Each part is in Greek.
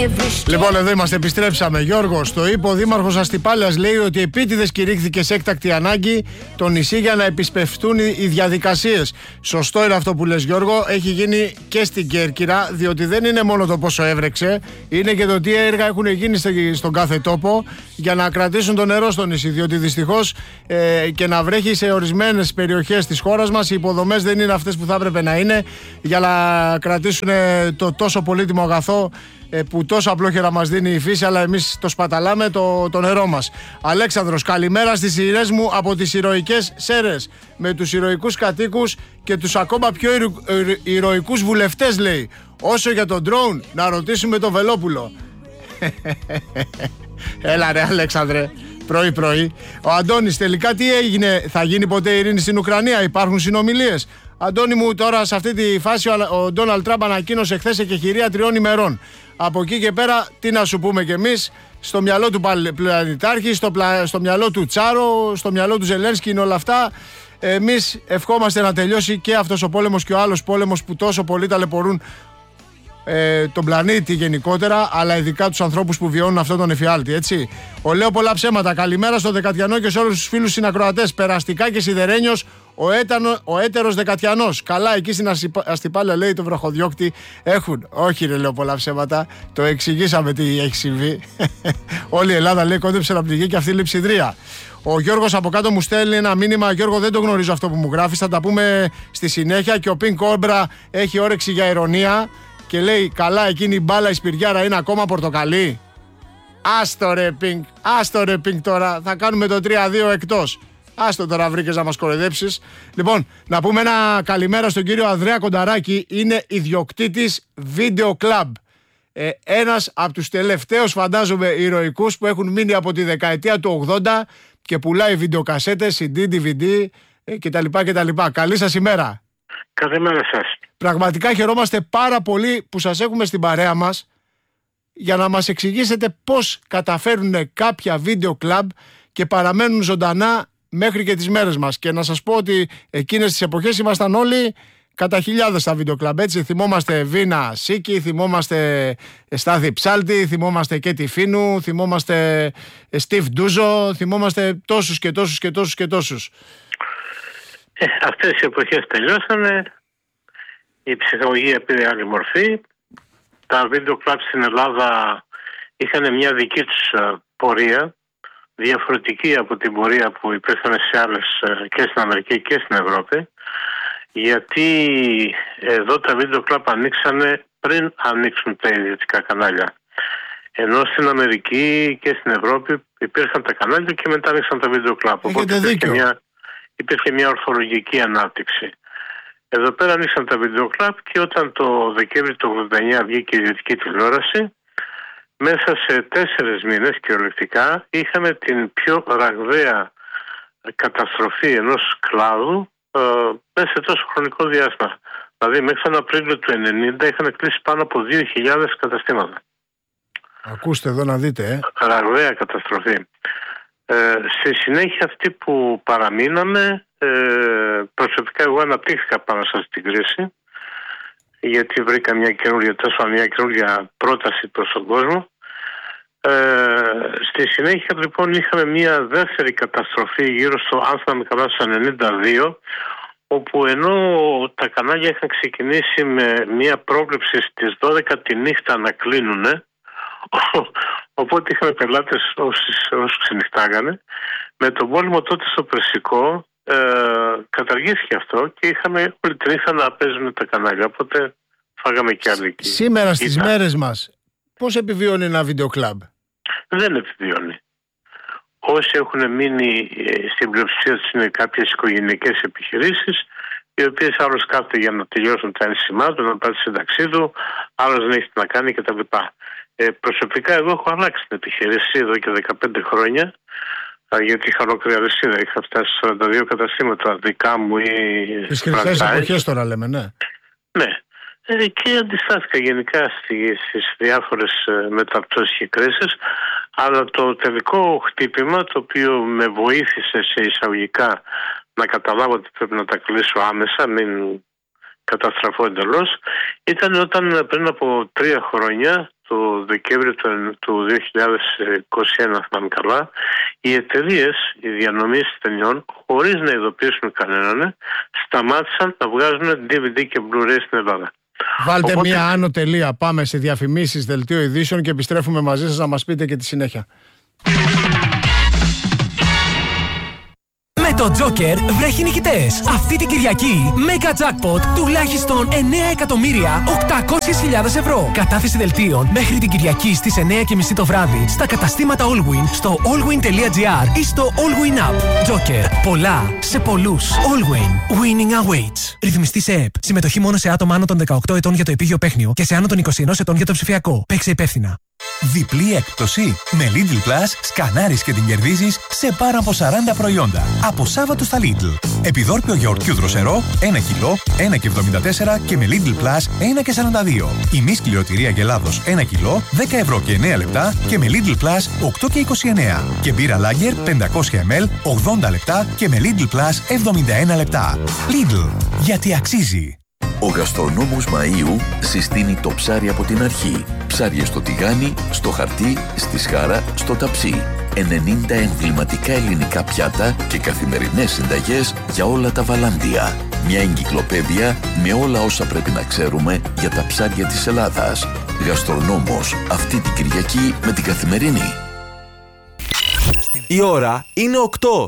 Λοιπόν, εδώ είμαστε, επιστρέψαμε. Γιώργος, το είπε ο Δήμαρχος Αστυπάλιας, λέει ότι επίτηδες κηρύχθηκε σε έκτακτη ανάγκη το νησί για να επισπευτούν οι διαδικασίες. Σωστό είναι αυτό που λες, Γιώργο. Έχει γίνει και στην Κέρκυρα, διότι δεν είναι μόνο το πόσο έβρεξε, είναι και το τι έργα έχουν γίνει στον κάθε τόπο για να κρατήσουν το νερό στο νησί. Διότι δυστυχώς και να βρέχει σε ορισμένες περιοχές της χώρας μας, οι υποδομές δεν είναι αυτές που θα έπρεπε να είναι για να κρατήσουν το τόσο πολύτιμο αγαθό που τόσο απλόχερα μας δίνει η φύση, αλλά εμείς το σπαταλάμε, το νερό μας. Αλέξανδρος, καλημέρα στις σειρές μου από τις ηρωικές Σέρρες, με τους ηρωικούς κατοίκους και τους ακόμα πιο ηρωικούς βουλευτές, λέει. Όσο για τον ντρόουν, να ρωτήσουμε τον Βελόπουλο. Έλα ρε Αλέξανδρε, πρωί. Ο Αντώνης, τελικά τι έγινε, θα γίνει ποτέ ειρήνη στην Ουκρανία, υπάρχουν συνομιλίες? Αντώνη μου, τώρα σε αυτή τη φάση ο Ντόναλντ Τραμπ ανακοίνωσε χθες εκεχηρία 3 ημερών. Από εκεί και πέρα, τι να σου πούμε κι εμείς, στο μυαλό του πλανητάρχη, στο μυαλό του Τσάρο, στο μυαλό του Ζελένσκι είναι όλα αυτά. Εμείς ευχόμαστε να τελειώσει και αυτός ο πόλεμος και ο άλλος πόλεμος που τόσο πολύ ταλαιπωρούν τον πλανήτη γενικότερα, αλλά ειδικά τους ανθρώπους που βιώνουν αυτόν τον εφιάλτη, έτσι. Λέω πολλά ψέματα. Καλημέρα στο Δεκατιανό και σε όλους τους φίλους συνακροατές. Περαστικά και Σιδερένιος, ο έτερος Δεκατιανός. Καλά, εκεί στην Αστυπάλια, λέει, το βροχοδιώκτη έχουν. Όχι, ρε, λέω πολλά ψέματα. Το εξηγήσαμε τι έχει συμβεί. Όλη η Ελλάδα, λέει, κόντεψε να πληγεί και αυτή η λειψιδρία. Ο Γιώργος από κάτω μου στέλνει ένα μήνυμα. Γιώργο, δεν το γνωρίζω αυτό που μου γράφεις. Θα τα πούμε στη συνέχεια. Και ο Πινκ Κόμπρα έχει όρεξη για ειρωνία. Και λέει, καλά, εκείνη η μπάλα η σπυριάρα είναι ακόμα πορτοκαλί. Άστο ρε Πινκ τώρα, θα κάνουμε το 3-2 εκτός. Άστο τώρα, βρήκες να μας κοροϊδέψεις. Λοιπόν, να πούμε ένα καλημέρα στον κύριο Ανδρέα Κονταράκη. Είναι ιδιοκτήτης Video Club. Ένας από τους τελευταίους, φαντάζομαι, ηρωικούς που έχουν μείνει από τη δεκαετία του 80 και πουλάει βιντεοκασέτες, CD, DVD κτλ. Καλή σας ημέρα. Καλημέρα σας. Πραγματικά χαιρόμαστε πάρα πολύ που σας έχουμε στην παρέα μας για να μας εξηγήσετε πώς καταφέρουν κάποια βίντεο κλαμπ και παραμένουν ζωντανά μέχρι και τις μέρες μας. Και να σας πω ότι εκείνες τις εποχές ήμασταν όλοι κατά χιλιάδες στα βίντεο κλαμπ, έτσι. Θυμόμαστε Βίνα Σίκη, θυμόμαστε Στάθη Ψάλτη, θυμόμαστε Κέτι Φίνου, θυμόμαστε Στίβ Ντούζο, θυμόμαστε τόσους. Αυτές οι εποχές τελειώσανε. Η ψυχολογία πήρε άλλη μορφή. Τα βίντεο κλαμπ στην Ελλάδα είχαν μια δική τους πορεία, διαφορετική από την πορεία που υπήρχαν σε άλλες και στην Αμερική και στην Ευρώπη, γιατί εδώ τα βίντεο κλαμπ ανοίξανε πριν ανοίξουν τα ιδιωτικά κανάλια. Ενώ στην Αμερική και στην Ευρώπη υπήρχαν τα κανάλια και μετά ανοίξαν τα βίντεο κλαμπ. Οπότε υπήρχε μια ορθολογική ανάπτυξη. Εδώ πέρα ανοίξαν τα βίντεο κλαμπ και όταν το Δεκέμβρη του 1989 βγήκε η ιδιωτική τηλεόραση, μέσα σε 4 μήνες κυριολεκτικά είχαμε την πιο ραγδαία καταστροφή ενός κλάδου μέσα σε τόσο χρονικό διάστημα. Δηλαδή μέχρι τον Απρίλιο του 1990 είχαν κλείσει πάνω από 2.000 καταστήματα. Ακούστε εδώ να δείτε. Ραγδαία καταστροφή. Στη συνέχεια αυτή που παραμείναμε, προσωπικά εγώ αναπτύχθηκα πάνω σε αυτή την κρίση, γιατί βρήκα μια καινούργια πρόταση προς τον κόσμο. Στη συνέχεια λοιπόν είχαμε μια δεύτερη καταστροφή γύρω στο, αν θυμάμαι καλά, στο 92, όπου ενώ τα κανάλια είχαν ξεκινήσει με μια πρόβλεψη στις 12 τη νύχτα να κλείνουνε, οπότε είχαμε πελάτες όσοι ξενυχτάγανε. Με τον πόλεμο τότε στο Περσικό καταργήθηκε αυτό και είχαμε όλη τη νύχτα να παίζουν τα κανάλια, οπότε φάγαμε και άλλοι. Σήμερα στις μέρες μας πώς επιβιώνει ένα βίντεο κλαμπ? Δεν επιβιώνει. Όσοι έχουν μείνει στην πλειοψηφία τους είναι κάποιες οικογενειακές επιχειρήσεις, οι οποίες άλλος κάθεται για να τελειώσουν τα ένσημά του, να πάρει τη σύνταξή του, άλλος δεν έχει τι να κάνει κτλ. Προσωπικά εγώ έχω αλλάξει την επιχείρηση εδώ και 15 χρόνια, γιατί είχα ολόκληρη αλυσίδα. Είχα φτάσει σε 42 καταστήματα δικά μου ή τις χρυσές εποχές τώρα λέμε, ναι. Ναι. Και αντιστάθηκα γενικά στις διάφορες μεταπτώσεις και κρίσεις, αλλά το τελικό χτύπημα, το οποίο με βοήθησε σε εισαγωγικά να καταλάβω ότι πρέπει να τα κλείσω άμεσα, μην καταστραφώ εντελώς, ήταν όταν πριν από 3 χρόνια, το το Δεκέμβριο του 2021, θυμάμαι καλά, οι εταιρείες, οι διανομής ταινιών, χωρίς να ειδοποιήσουν κανέναν, σταμάτησαν να βγάζουν DVD και Blu-ray στην Ελλάδα. Βάλτε μία άνω τελεία. Πάμε σε διαφημίσεις, δελτίο ειδήσεων και επιστρέφουμε μαζί σας να μας πείτε και τη συνέχεια. Με το Joker βρέχει νικητές. Αυτή την Κυριακή, Mega Jackpot τουλάχιστον 9.800.000 ευρώ. Κατάθεση δελτίων μέχρι την Κυριακή στις 9:30 το βράδυ στα καταστήματα Allwyn, στο allwyn.gr ή στο Allwyn App. Joker. Πολλά σε πολλούς. Allwyn. Winning awaits. Ρυθμιστή σε ΕΕΠ. Συμμετοχή μόνο σε άτομα άνω των 18 ετών για το επίγειο παίχνιο και σε άνω των 21 ετών για το ψηφιακό. Παίξε υπεύθυνα. Διπλή έκπτωση. Με Lidl Plus σκανάρεις και την κερδίζεις σε πάρα από 40 προϊόντα. Από Σάββατο στα Lidl. Επιδόρπιο γιαουρτιού δροσερό 1 κιλό, 1,74 και με Lidl Plus 1,42. Ημί σκληροτηρία Γελάδος 1 κιλό, 10 ευρώ και 9 λεπτά και με Lidl Plus 8,29. Και μπύρα Lager 500 ml 80 λεπτά και με Lidl Plus 71 λεπτά. Lidl. Γιατί αξίζει. Ο γαστρονόμος Μαΐου συστήνει το ψάρι από την αρχή. Ψάρια στο τηγάνι, στο χαρτί, στη σχάρα, στο ταψί. 90 εμβληματικά ελληνικά πιάτα και καθημερινές συνταγές για όλα τα Βαλάντια. Μια εγκυκλοπαίδεια με όλα όσα πρέπει να ξέρουμε για τα ψάρια της Ελλάδας. Γαστρονόμος αυτή την Κυριακή με την Καθημερινή. Η ώρα είναι 8.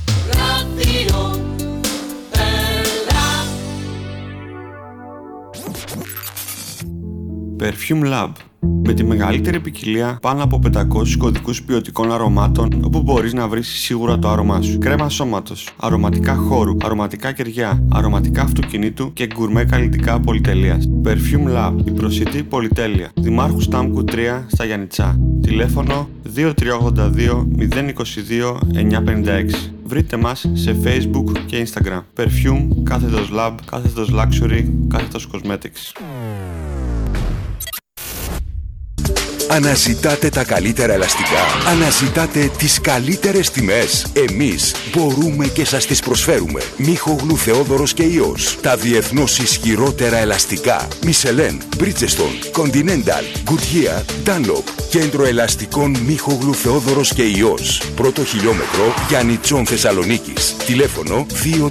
Perfume Lab. Με τη μεγαλύτερη ποικιλία πάνω από 500 κωδικούς ποιοτικών αρωμάτων, όπου μπορείς να βρεις σίγουρα το άρωμά σου. Κρέμα σώματος, αρωματικά χώρου, αρωματικά κεριά, αρωματικά αυτοκινήτου και γκουρμέ καλλιτικά πολυτελείας. Perfume Lab, η προσιτή πολυτέλεια. Δημάρχου Στάμκου 3 στα Γιαννιτσά. Τηλέφωνο 2382 022 956. Βρείτε μας σε Facebook και Instagram. Perfume, _ Lab, _ Luxury, _ Cosmetics. Αναζητάτε τα καλύτερα ελαστικά. Αναζητάτε τις καλύτερες τιμές. Εμείς μπορούμε και σας τις προσφέρουμε. Μίχογλου Θεόδωρος και Υιός. Τα διεθνώς ισχυρότερα ελαστικά. Michelin, Bridgestone, Continental, Goodyear, Dunlop. Κέντρο ελαστικών Μίχογλου Θεόδωρος και Υιός. Πρώτο χιλιόμετρο Γιαννιτσών Θεσσαλονίκης. Τηλέφωνο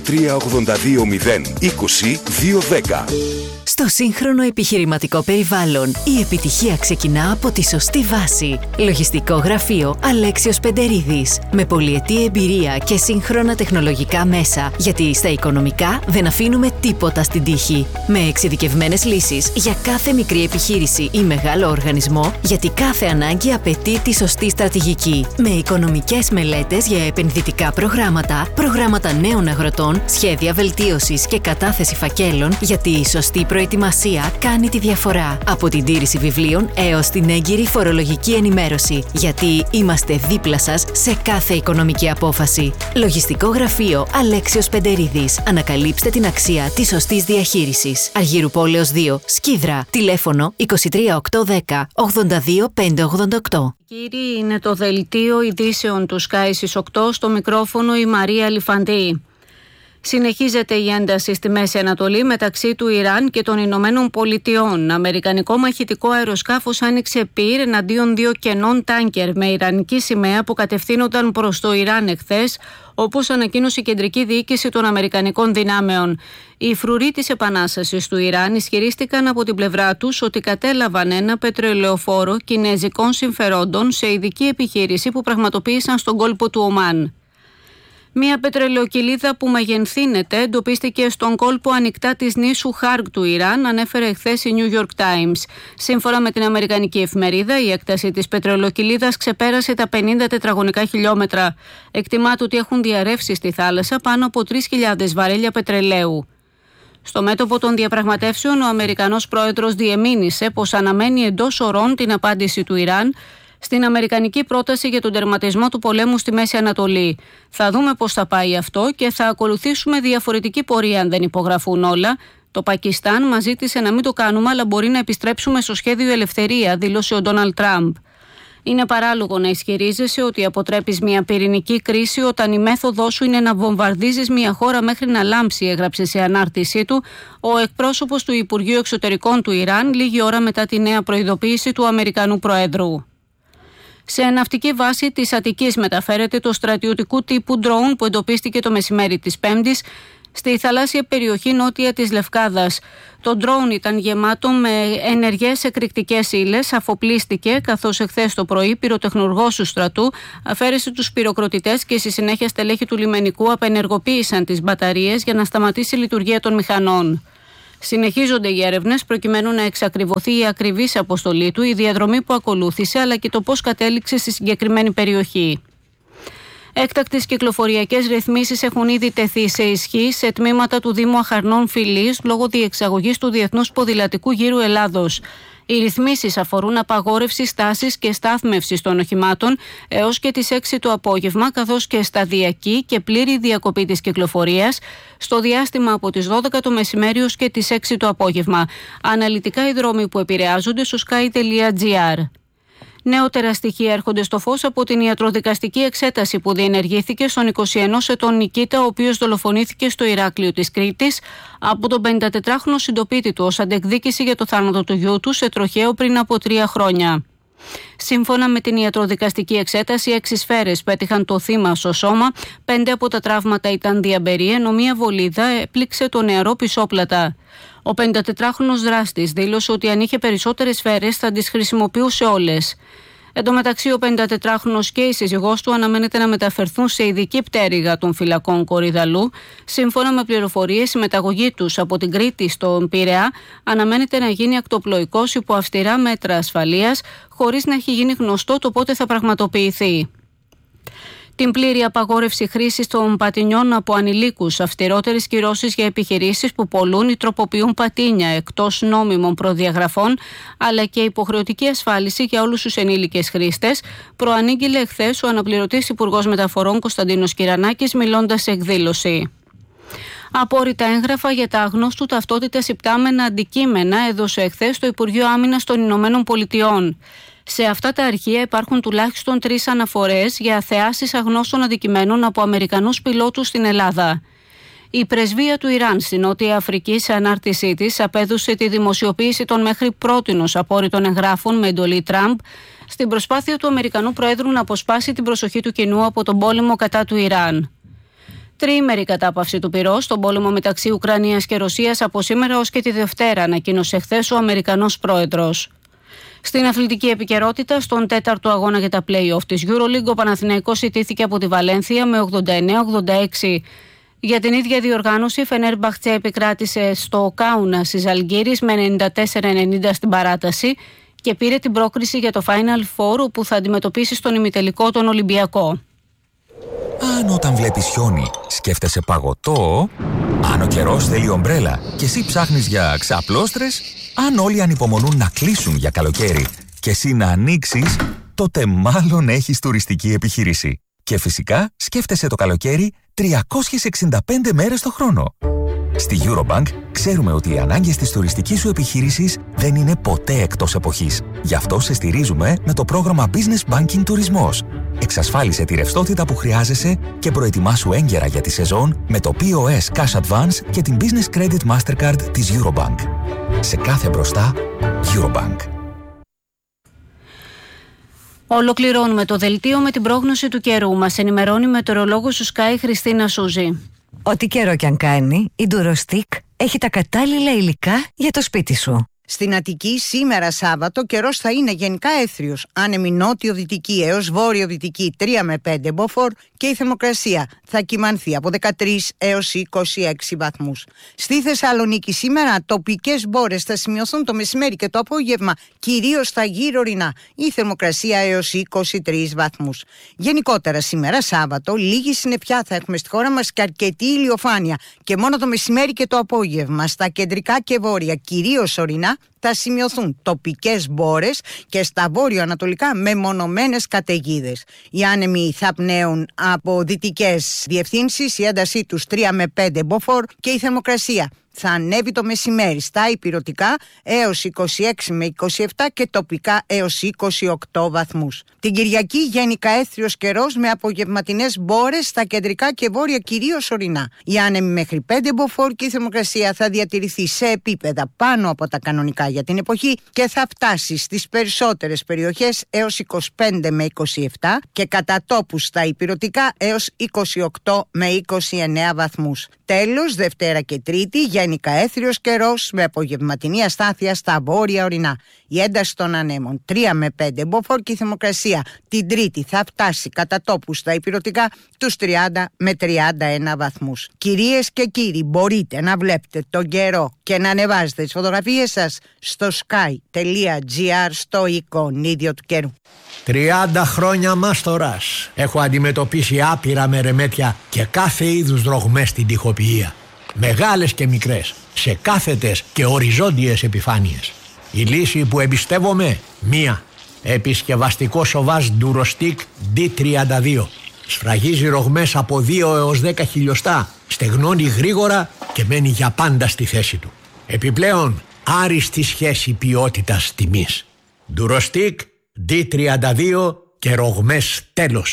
2382 020 210. Στο σύγχρονο επιχειρηματικό περιβάλλον, η επιτυχία ξεκινά από τη σωστή βάση. Λογιστικό γραφείο Αλέξιος Πεντερίδης. Με πολυετή εμπειρία και σύγχρονα τεχνολογικά μέσα, γιατί στα οικονομικά δεν αφήνουμε τίποτα στην τύχη. Με εξειδικευμένες λύσεις για κάθε μικρή επιχείρηση ή μεγάλο οργανισμό, γιατί κάθε ανάγκη απαιτεί τη σωστή στρατηγική. Με οικονομικές μελέτες για επενδυτικά προγράμματα, προγράμματα νέων αγροτών, σχέδια βελτίωσης και κατάθεση φακέλων, γιατί η σωστή προετοιμασία κάνει τη διαφορά. Από την τήρηση βιβλίων έως την έγκυρη φορολογική ενημέρωση. Γιατί είμαστε δίπλα σας σε κάθε οικονομική απόφαση. Λογιστικό γραφείο Αλέξιος Πεντερίδης. Ανακαλύψτε την αξία της σωστής διαχείρισης. Αργύρου Πόλεως 2, Σκίδρα. Τηλέφωνο 23810 82 588. Κύριοι, είναι το δελτίο ειδήσεων του Sky στις 8, στο μικρόφωνο η Μαρία Λιφαντή. Συνεχίζεται η ένταση στη Μέση Ανατολή μεταξύ του Ιράν και των Ηνωμένων Πολιτειών. Αμερικανικό μαχητικό αεροσκάφος άνοιξε πυρ εναντίον 2 κενών τάνκερ με ιρανική σημαία που κατευθύνονταν προς το Ιράν εχθές, όπως ανακοίνωσε η κεντρική διοίκηση των Αμερικανικών δυνάμεων. Οι φρουροί της Επανάστασης του Ιράν ισχυρίστηκαν από την πλευρά τους ότι κατέλαβαν ένα πετρελαιοφόρο κινέζικων συμφερόντων σε ειδική επιχείρηση που πραγματοποίησαν στον κόλπο του Ομάν. Μια πετρελαιοκυλίδα που μεγενθύνεται εντοπίστηκε στον κόλπο ανοιχτά της νήσου Χάρκ του Ιράν, ανέφερε χθες η New York Times. Σύμφωνα με την αμερικανική εφημερίδα, η έκταση της πετρελαιοκυλίδας ξεπέρασε τα 50 τετραγωνικά χιλιόμετρα. Εκτιμάται ότι έχουν διαρρεύσει στη θάλασσα πάνω από 3.000 βαρέλια πετρελαίου. Στο μέτωπο των διαπραγματεύσεων, ο Αμερικανός πρόεδρος διεμήνυσε πως αναμένει εντός ωρών την απάντηση του Ιράν στην αμερικανική πρόταση για τον τερματισμό του πολέμου στη Μέση Ανατολή. Θα δούμε πώς θα πάει αυτό και θα ακολουθήσουμε διαφορετική πορεία αν δεν υπογραφούν όλα. Το Πακιστάν μας ζήτησε να μην το κάνουμε, αλλά μπορεί να επιστρέψουμε στο σχέδιο ελευθερία, δήλωσε ο Ντόναλντ Τραμπ. Είναι παράλογο να ισχυρίζεσαι ότι αποτρέπεις μια πυρηνική κρίση όταν η μέθοδός σου είναι να βομβαρδίζεις μια χώρα μέχρι να λάμψει, έγραψε σε ανάρτησή του ο εκπρόσωπος του Υπουργείου Εξωτερικών του Ιράν λίγη ώρα μετά τη νέα προειδοποίηση του Αμερικανού Προέδρου. Σε ναυτική βάση της Αττικής μεταφέρεται το στρατιωτικού τύπου ντρόουν που εντοπίστηκε το μεσημέρι της Πέμπτης στη θαλάσσια περιοχή νότια της Λευκάδας. Το ντρόουν ήταν γεμάτο με ενεργές εκρηκτικές ύλες, αφοπλίστηκε, καθώς εχθές το πρωί πυροτεχνουργός του στρατού αφαίρεσε τους πυροκροτητές και στη συνέχεια στελέχη του λιμενικού απενεργοποίησαν τις μπαταρίες για να σταματήσει η λειτουργία των μηχανών. Συνεχίζονται οι έρευνες προκειμένου να εξακριβωθεί η ακριβής αποστολή του, η διαδρομή που ακολούθησε, αλλά και το πώς κατέληξε στη συγκεκριμένη περιοχή. Έκτακτες κυκλοφοριακές ρυθμίσεις έχουν ήδη τεθεί σε ισχύ σε τμήματα του Δήμου Αχαρνών Φιλής λόγω διεξαγωγής του Διεθνούς Ποδηλατικού Γύρου Ελλάδος. Οι ρυθμίσεις αφορούν απαγόρευση στάσης και στάθμευσης των οχημάτων έως και τις 6 το απόγευμα, καθώς και σταδιακή και πλήρη διακοπή της κυκλοφορίας στο διάστημα από τις 12 το μεσημέρι ως και τις 6 το απόγευμα. Αναλυτικά οι δρόμοι που επηρεάζονται στο sky.gr. Νεότερα στοιχεία έρχονται στο φως από την ιατροδικαστική εξέταση που διενεργήθηκε στον 21 ετών Νικήτα, ο οποίος δολοφονήθηκε στο Ηράκλειο της Κρήτης από τον 54χρονο συντοπίτη του ως αντεκδίκηση για το θάνατο του γιού του σε τροχαίο πριν από 3 χρόνια. Σύμφωνα με την ιατροδικαστική εξέταση, 6 σφαίρες πέτυχαν το θύμα στο σώμα, 5 από τα τραύματα ήταν διαμπερή, ενώ μία βολίδα έπληξε το νεαρό πισόπλατα. Ο 54χρονος δράστης δήλωσε ότι αν είχε περισσότερες σφαίρες θα τις χρησιμοποιούσε όλες. Εν τω μεταξύ, ο 54χρονος και η σύζυγός του αναμένεται να μεταφερθούν σε ειδική πτέρυγα των φυλακών Κορυδαλού. Σύμφωνα με πληροφορίες, η μεταγωγή τους από την Κρήτη στον Πειραιά αναμένεται να γίνει ακτοπλοϊκώς υπό αυστηρά μέτρα ασφαλείας, χωρίς να έχει γίνει γνωστό το πότε θα πραγματοποιηθεί. Την πλήρη απαγόρευση χρήσης των πατινιών από ανηλίκους, αυστηρότερες κυρώσεις για επιχειρήσεις που πωλούν ή τροποποιούν πατίνια εκτός νόμιμων προδιαγραφών, αλλά και υποχρεωτική ασφάλιση για όλους τους ενήλικες χρήστες, προανήγγειλε εχθές ο αναπληρωτής Υπουργός Μεταφορών Κωνσταντίνος Κυρανάκης, μιλώντας σε εκδήλωση. Απόρριτα έγγραφα για τα αγνώστου ταυτότητας υπτάμενα αντικείμενα έδωσε εχθές το Υπουργείο Άμυνας των Ηνωμένων Πολιτειών. Σε αυτά τα αρχεία υπάρχουν τουλάχιστον 3 αναφορές για θεάσεις αγνώστων αντικειμένων από Αμερικανούς πιλότους στην Ελλάδα. Η πρεσβεία του Ιράν στην Νότια Αφρική, σε ανάρτησή της, απέδωσε τη δημοσιοποίηση των μέχρι πρότινος απόρριτων εγγράφων με εντολή Τραμπ στην προσπάθεια του Αμερικανού Προέδρου να αποσπάσει την προσοχή του κοινού από τον πόλεμο κατά του Ιράν. Τριήμερη κατάπαυση του πυρός στον πόλεμο μεταξύ Ουκρανίας και Ρωσίας από σήμερα ως και τη Δευτέρα, ανακοίνωσε χθες ο Αμερικανός Πρόεδρος. Στην αθλητική επικαιρότητα, στον 4ο αγώνα για τα play-off της EuroLeague, ο Παναθηναϊκός ιτήθηκε από τη Βαλένθια με 89-86. Για την ίδια διοργάνωση, η Φενέρμπαχτσε επικράτησε στο Κάουνα της Ζαλγκίρης με 94-90 στην παράταση και πήρε την πρόκριση για το Final Four, όπου θα αντιμετωπίσει στον ημιτελικό τον Ολυμπιακό. Αν όταν βλέπεις χιόνι σκέφτεσαι παγωτό, αν ο καιρός θέλει ομπρέλα και εσύ ψάχνεις για ξαπλώστρες, αν όλοι ανυπομονούν να κλείσουν για καλοκαίρι και εσύ να ανοίξεις, τότε μάλλον έχεις τουριστική επιχείρηση. Και φυσικά σκέφτεσαι το καλοκαίρι 365 μέρες το χρόνο. Στη Eurobank ξέρουμε ότι οι ανάγκες της τουριστικής σου επιχείρησης δεν είναι ποτέ εκτός εποχής. Γι' αυτό σε στηρίζουμε με το πρόγραμμα Business Banking Τουρισμός. Εξασφάλισε τη ρευστότητα που χρειάζεσαι και προετοιμάσου έγκαιρα για τη σεζόν με το POS Cash Advance και την Business Credit Mastercard της Eurobank. Σε κάθε μπροστά, Eurobank. Ολοκληρώνουμε το δελτίο με την πρόγνωση του καιρού. Μας ενημερώνει η μετεωρολόγος του Sky Χριστίνα Σούζη. Ό,τι καιρό κι αν κάνει, η Durostick έχει τα κατάλληλα υλικά για το σπίτι σου. Στην Αττική σήμερα Σάββατο καιρός θα είναι γενικά έθριος, άνεμη νότιο-δυτική έως βόρειο-δυτική 3 με 5 μποφόρ και η θερμοκρασία θα κυμανθεί από 13 έως 26 βαθμούς. Στη Θεσσαλονίκη σήμερα τοπικές μπόρες θα σημειωθούν το μεσημέρι και το απόγευμα, κυρίως στα γύρω-ορεινά, η θερμοκρασία έως 23 βαθμούς. Γενικότερα σήμερα Σάββατο λίγη συννεφιά θα έχουμε στη χώρα μας και αρκετή ηλιοφάνεια και μόνο το μεσημέρι και το απόγευμα στα κεντρικά και βόρεια, κυρίως ορεινά, θα σημειωθούν τοπικές μπόρες και στα βόρειο-ανατολικά μεμονωμένες καταιγίδες. Οι άνεμοι θα πνέουν από δυτικές διευθύνσεις, η έντασή τους 3 με 5 μποφόρ και η θερμοκρασία θα ανέβει το μεσημέρι στα ηπειρωτικά έως 26 με 27 και τοπικά έως 28 βαθμούς. Την Κυριακή γενικά έθριος καιρός με απογευματινές μπόρες στα κεντρικά και βόρεια κυρίως ορεινά. Η άνεμη μέχρι 5 μποφόρ και η θερμοκρασία θα διατηρηθεί σε επίπεδα πάνω από τα κανονικά για την εποχή και θα φτάσει στις περισσότερες περιοχές έως 25 με 27 και κατά τόπους στα ηπειρωτικά έως 28 με 29 βαθμούς. Τέλος, Δευτέρα και Τρίτη γενικά έθριος καιρός με απογευματινή αστάθεια στα βόρεια ορεινά. Η ένταση των ανέμων 3 με 5 μποφόρ και η θερμοκρασία την Τρίτη θα φτάσει κατά τόπους στα ηπειρωτικά τους 30 με 31 βαθμούς. Κυρίες και κύριοι, μπορείτε να βλέπετε τον καιρό και να ανεβάζετε τις φωτογραφίες σας στο sky.gr στο εικονίδιο του καιρού. 30 χρόνια μάστορας. Έχω αντιμετωπίσει άπειρα μερεμέτια και κάθε είδους ρογμές στην τοιχοποιία. Μεγάλες και μικρές, σε κάθετες και οριζόντιες επιφάνειες. Η λύση που εμπιστεύομαι, μία. Επισκευαστικό σοβάζ Durostic D32. Σφραγίζει ρογμές από 2 έως 10 χιλιοστά, στεγνώνει γρήγορα και μένει για πάντα στη θέση του. Επιπλέον, άριστη σχέση ποιότητας τιμής. Durostic D32 και ρογμές τέλος.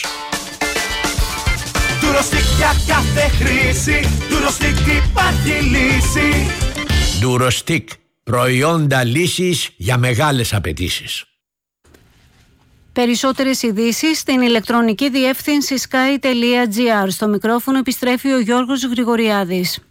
Durostic για κάθε χρήση, Durostic υπάρχει λύση. Durostic, προϊόντα λύσης για μεγάλες απαιτήσεις. Περισσότερες ειδήσεις στην ηλεκτρονική διεύθυνση sky.gr. Στο μικρόφωνο επιστρέφει ο Γιώργος Γρηγοριάδης.